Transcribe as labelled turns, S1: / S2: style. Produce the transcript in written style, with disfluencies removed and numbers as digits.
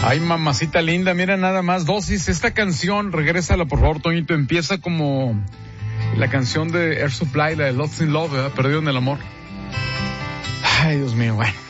S1: Ay, mamacita linda, mira nada más, Dosis, esta canción, regrésala por favor, Toñito, empieza como la canción de Air Supply, la de Lost in Love, ¿verdad? Perdido en el amor. Ay, Dios mío, bueno.